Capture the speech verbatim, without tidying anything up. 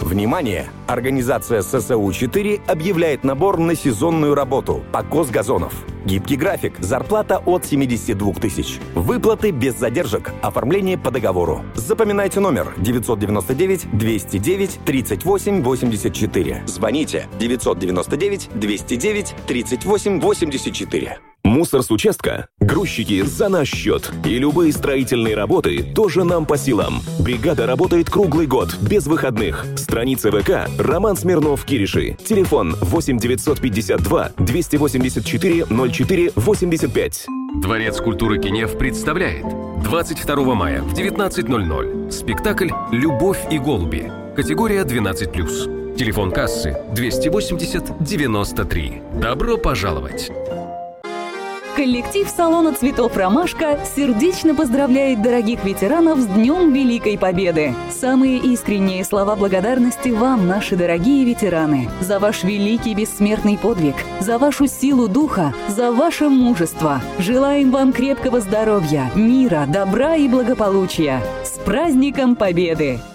Внимание! Организация эс эс у четыре объявляет набор на сезонную работу по кос газонов. Гибкий график, зарплата от семьдесят два тысяч. Выплаты без задержек, оформление по договору. Запоминайте номер девятьсот девяносто девять двести девять тридцать восемь восемьдесят четыре. Звоните девятьсот девяносто девять двести девять тридцать восемь восемьдесят четыре. Мусор с участка, грузчики за наш счет. И любые строительные работы тоже нам по силам. Бригада работает круглый год, без выходных. Страница ВК Роман Смирнов Кириши. Телефон восемь девятьсот пятьдесят два двести восемьдесят четыре ноль четыре восемьдесят пять. Дворец культуры Кенев представляет двадцать второго мая в девятнадцать ноль ноль спектакль «Любовь и голуби». Категория двенадцать плюс. Телефон кассы двести восемьдесят девяносто три. Добро пожаловать! Коллектив салона цветов «Ромашка» сердечно поздравляет дорогих ветеранов с Днем Великой Победы. Самые искренние слова благодарности вам, наши дорогие ветераны, за ваш великий бессмертный подвиг, за вашу силу духа, за ваше мужество. Желаем вам крепкого здоровья, мира, добра и благополучия. С праздником Победы!